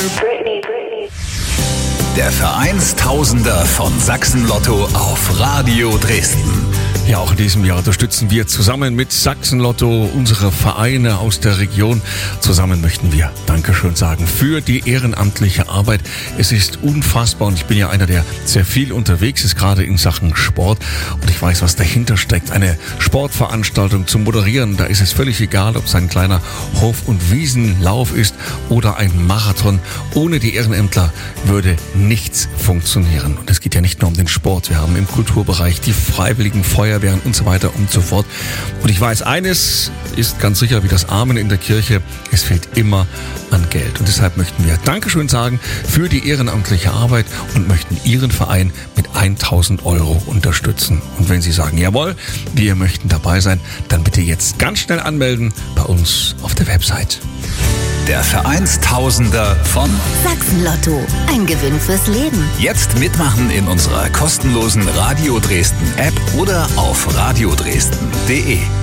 Der Vereinstausender von Sachsen-Lotto auf Radio Dresden. Ja, auch in diesem Jahr unterstützen wir zusammen mit Sachsen-Lotto unsere Vereine aus der Region. Zusammen möchten wir Dankeschön sagen für die ehrenamtliche Arbeit. Es ist unfassbar und ich bin ja einer, der sehr viel unterwegs ist, gerade in Sachen Sport. Und ich weiß, was dahinter steckt. Eine Sportveranstaltung zu moderieren, da ist es völlig egal, ob es ein kleiner Hof- und Wiesenlauf ist oder ein Marathon. Ohne die Ehrenämtler würde nichts funktionieren. Und es geht ja nicht nur um den Sport. Wir haben im Kulturbereich die Freiwilligen Feuerwehren und so weiter und so fort. Und ich weiß, eines ist ganz sicher wie das Amen in der Kirche, es fehlt immer an Geld. Und deshalb möchten wir Dankeschön sagen für die ehrenamtliche Arbeit und möchten Ihren Verein mit 1.000 € unterstützen. Und wenn Sie sagen, jawohl, wir möchten dabei sein, dann bitte jetzt ganz schnell anmelden bei uns auf der Website. Der Vereinstausender von Sachsen-Lotto. Ein Gewinn fürs Leben. Jetzt mitmachen in unserer kostenlosen Radio Dresden App oder auf radiodresden.de.